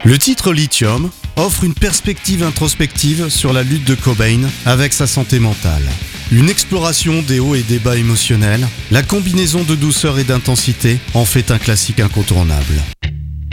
Le titre Lithium offre une perspective introspective sur la lutte de Cobain avec sa santé mentale. Une exploration des hauts et des bas émotionnels, la combinaison de douceur et d'intensité en fait un classique incontournable.